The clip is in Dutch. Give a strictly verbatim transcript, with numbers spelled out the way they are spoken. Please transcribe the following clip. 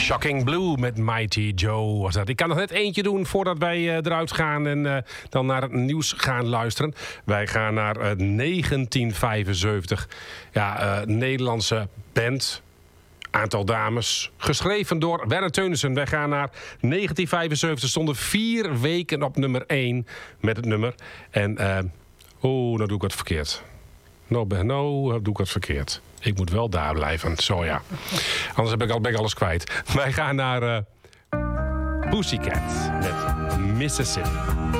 Shocking Blue met Mighty Joe was dat. Ik kan nog net eentje doen voordat wij uh, eruit gaan en uh, dan naar het nieuws gaan luisteren. Wij gaan naar uh, negentien vijfenzeventig. Ja, uh, Nederlandse band. Aantal dames. Geschreven door Werner Teunissen. Wij gaan naar negentien vijfenzeventig. Stonden vier weken op nummer één met het nummer. En, uh, oh, nou doe ik wat verkeerd. Nou, no, doe ik wat verkeerd. Ik moet wel daar blijven. Zo ja. Anders heb ik al, ben ik alles kwijt. Wij gaan naar uh, Pussycat met Mississippi.